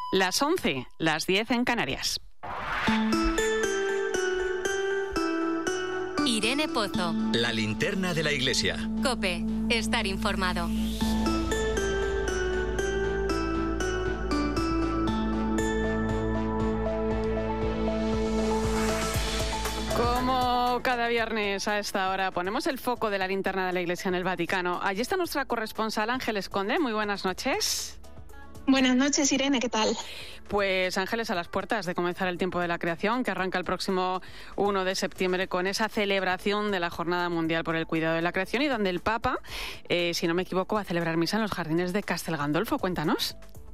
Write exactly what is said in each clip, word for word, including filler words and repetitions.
Las once, las diez en Canarias. Irene Pozo. La linterna de la iglesia. COPE. Estar informado. Como cada viernes a esta hora ponemos el foco de la linterna de la iglesia en el Vaticano. Allí está nuestra corresponsal Ángeles Conde. Muy buenas noches. Buenas noches, Irene, ¿qué tal? Pues Ángeles, a las puertas de comenzar el tiempo de la creación, que arranca el próximo primero de septiembre con esa celebración de la Jornada Mundial por el Cuidado de la Creación y donde el Papa, eh, si no me equivoco, va a celebrar misa en los jardines de Castel Gandolfo. Cuéntanos.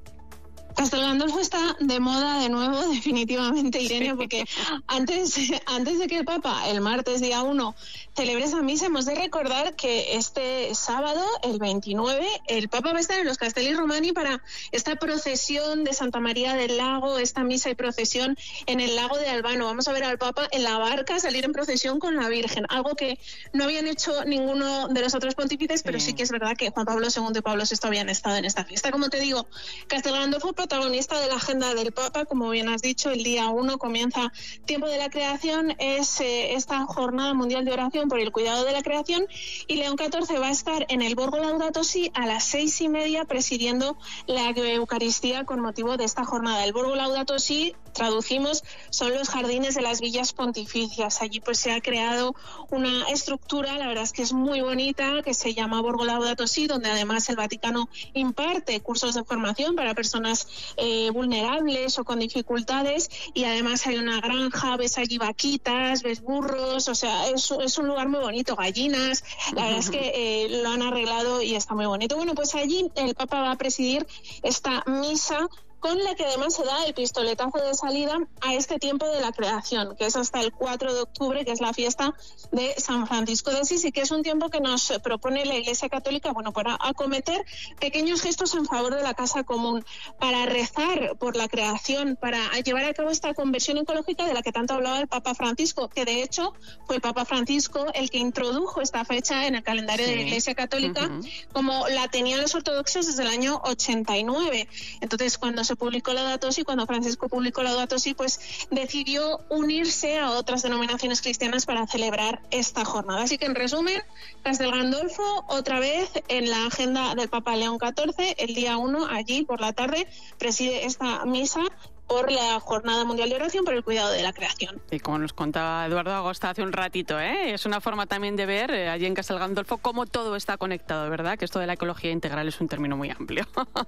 Castel Gandolfo está de moda de nuevo, definitivamente, Irene, sí. Porque antes, antes de que el Papa, el martes día uno, celebre esa misa, hemos de recordar que este sábado, el veintinueve, el Papa va a estar en los Castelli Romani para esta procesión de Santa María del Lago, esta misa y procesión en el lago de Albano. Vamos a ver al Papa en la barca salir en procesión con la Virgen, algo que no habían hecho ninguno de los otros pontífices, pero sí, sí que es verdad que Juan Pablo segundo y Pablo sexto habían estado en esta fiesta. Como te digo, Castel Gandolfo, protagonista de la agenda del Papa, como bien has dicho, el día uno comienza Tiempo de la Creación, es eh, esta Jornada Mundial de Oración por el Cuidado de la Creación, y León catorce va a estar en el Borgo Laudato Si a las seis y media presidiendo la Eucaristía con motivo de esta jornada. El Borgo Laudato Si, traducimos, son los jardines de las villas pontificias. Allí pues se ha creado una estructura, la verdad es que es muy bonita, que se llama Borgo Laudato Si, donde además el Vaticano imparte cursos de formación para personas Eh, vulnerables o con dificultades, y además hay una granja, ves allí vaquitas, ves burros, o sea, es, es un lugar muy bonito, gallinas, la verdad es que eh, lo han arreglado y está muy bonito. Bueno, pues allí el Papa va a presidir esta misa, con la que además se da el pistoletazo de salida a este tiempo de la creación, que es hasta el cuatro de octubre, que es la fiesta de San Francisco de Asís, y que es un tiempo que nos propone la Iglesia Católica, bueno, para acometer pequeños gestos en favor de la casa común, para rezar por la creación, para llevar a cabo esta conversión ecológica de la que tanto hablaba el Papa Francisco, que de hecho fue el Papa Francisco el que introdujo esta fecha en el calendario sí. de la Iglesia Católica, uh-huh. como la tenían los ortodoxos desde el año ochenta y nueve. Entonces, cuando se publicó Laudato Si, cuando Francisco publicó Laudato Si, pues decidió unirse a otras denominaciones cristianas para celebrar esta jornada. Así que, en resumen, Castel Gandolfo, otra vez en la agenda del Papa León catorce, el día uno, allí por la tarde, preside esta misa por la Jornada Mundial de Oración por el Cuidado de la Creación. Y como nos contaba Eduardo Agosta hace un ratito, ¿eh? es una forma también de ver eh, allí en Castel Gandolfo cómo todo está conectado, ¿verdad? Que esto de la ecología integral es un término muy amplio.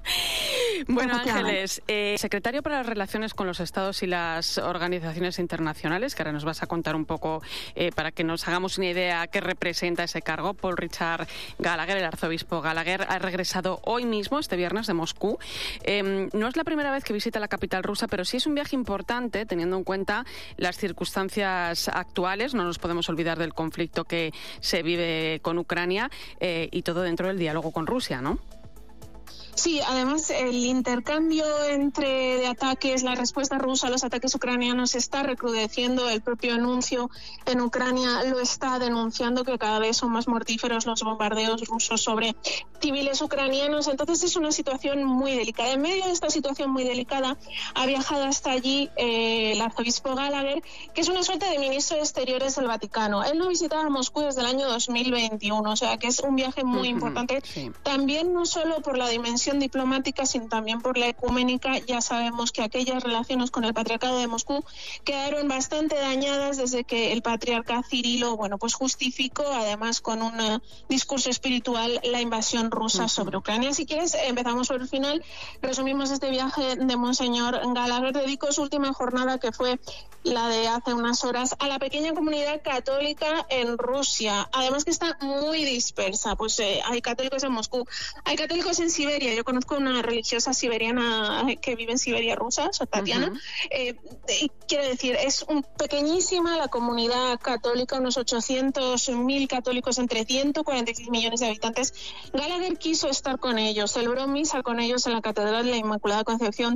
Bueno, Ángeles, eh, secretario para las relaciones con los Estados y las organizaciones internacionales, que ahora nos vas a contar un poco eh, para que nos hagamos una idea qué representa ese cargo, Paul Richard Gallagher, el arzobispo Gallagher, ha regresado hoy mismo, este viernes, de Moscú. Eh, no es la primera vez que visita la capital rusa, pero sí es un viaje importante teniendo en cuenta las circunstancias actuales. No nos podemos olvidar del conflicto que se vive con Ucrania eh, y todo dentro del diálogo con Rusia, ¿no? Sí, además el intercambio entre de ataques, la respuesta rusa a los ataques ucranianos está recrudeciendo. El propio anuncio en Ucrania lo está denunciando, que cada vez son más mortíferos los bombardeos rusos sobre civiles ucranianos. Entonces es una situación muy delicada. En medio de esta situación muy delicada ha viajado hasta allí eh, el arzobispo Gallagher, que es una suerte de ministro de Exteriores del Vaticano. Él no visitaba Moscú desde el año dos mil veintiuno, o sea que es un viaje muy uh-huh, importante. Sí. También no solo por la dimensión diplomática, sino también por la ecuménica. Ya sabemos que aquellas relaciones con el patriarcado de Moscú quedaron bastante dañadas desde que el patriarca Cirilo, bueno, pues justificó, además con un uh, discurso espiritual, la invasión rusa uh-huh. sobre Ucrania. Si quieres, empezamos por el final. Resumimos este viaje de Monseñor Gallagher. Dedicó su última jornada, que fue la de hace unas horas, a la pequeña comunidad católica en Rusia, además que está muy dispersa. Pues eh, hay católicos en Moscú, hay católicos en Siberia. Yo conozco una religiosa siberiana que vive en Siberia rusa, soy Tatiana. Uh-huh. eh, y quiero decir, es un, pequeñísima la comunidad católica, unos ochocientos mil católicos entre ciento cuarenta y seis millones de habitantes. Gallagher quiso estar con ellos, celebró misa con ellos en la Catedral de la Inmaculada Concepción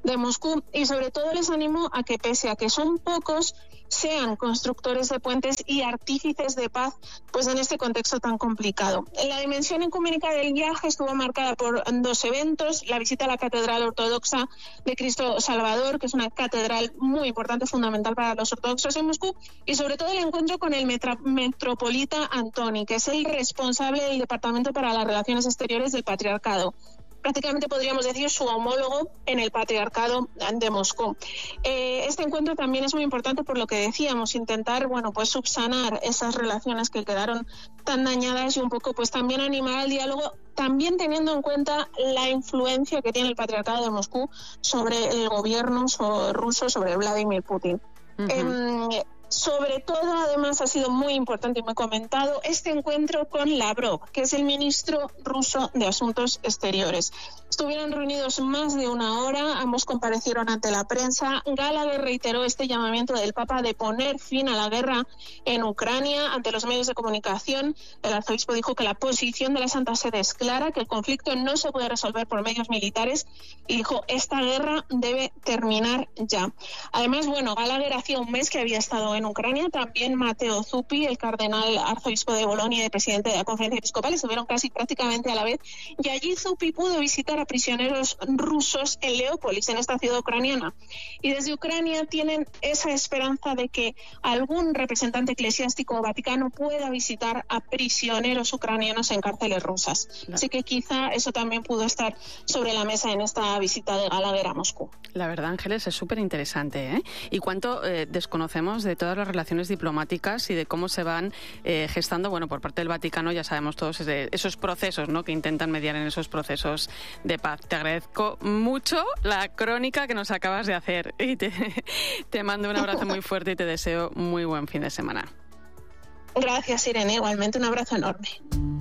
de Moscú, y sobre todo les animo a que, pese a que son pocos, sean constructores de puentes y artífices de paz, pues en este contexto tan complicado. La dimensión ecuménica del viaje estuvo marcada por dos eventos: la visita a la Catedral Ortodoxa de Cristo Salvador, que es una catedral muy importante, fundamental para los ortodoxos en Moscú, y sobre todo el encuentro con el metra- metropolita Antoni, que es el responsable del Departamento para las Relaciones Exteriores del Patriarcado. Prácticamente podríamos decir su homólogo en el Patriarcado de Moscú. Eh, este encuentro también es muy importante por lo que decíamos, intentar, bueno, pues subsanar esas relaciones que quedaron tan dañadas y un poco pues también animar al diálogo, también teniendo en cuenta la influencia que tiene el Patriarcado de Moscú sobre el gobierno sobre, ruso, sobre Vladimir Putin. Uh-huh. Eh, Sobre todo, además, ha sido muy importante y muy comentado este encuentro con Lavrov, que es el ministro ruso de Asuntos Exteriores. Estuvieron reunidos más de una hora, ambos comparecieron ante la prensa. Gallagher reiteró este llamamiento del Papa de poner fin a la guerra en Ucrania ante los medios de comunicación. El arzobispo dijo que la posición de la Santa Sede es clara, que el conflicto no se puede resolver por medios militares, y dijo: esta guerra debe terminar ya. Además, bueno, Gallagher hacía un mes que había estado en en Ucrania, también Matteo Zuppi, el cardenal arzobispo de Bolonia y presidente de la Conferencia Episcopal, estuvieron casi prácticamente a la vez, y allí Zuppi pudo visitar a prisioneros rusos en Leópolis, en esta ciudad ucraniana. Y desde Ucrania tienen esa esperanza de que algún representante eclesiástico o vaticano pueda visitar a prisioneros ucranianos en cárceles rusas. No. Así que quizá eso también pudo estar sobre la mesa en esta visita de Gallagher a Moscú. La verdad, Ángeles, es súper interesante, ¿eh? Y cuánto eh, desconocemos de todas las relaciones diplomáticas y de cómo se van eh, gestando, bueno, por parte del Vaticano, ya sabemos todos ese, esos procesos, ¿no?, que intentan mediar en esos procesos de paz. Te agradezco mucho la crónica que nos acabas de hacer y te, te mando un abrazo muy fuerte y te deseo muy buen fin de semana. Gracias, Irene. Igualmente, un abrazo enorme.